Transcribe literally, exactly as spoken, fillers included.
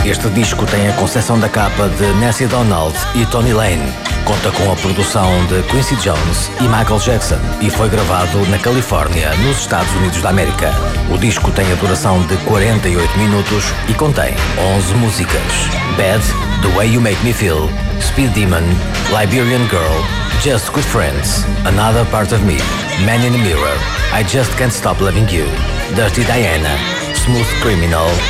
Este disco tem a concepção da capa de Nancy Donald e Tony Lane. Conta com a produção de Quincy Jones e Michael Jackson e foi gravado na Califórnia, nos Estados Unidos da América. O disco tem a duração de quarenta e oito minutos e contém onze músicas: Bad, The Way You Make Me Feel, Speed Demon, Liberian Girl, Just Good Friends, Another Part of Me, Man in the Mirror, I Just Can't Stop Loving You, Dirty Diana, Smooth Criminal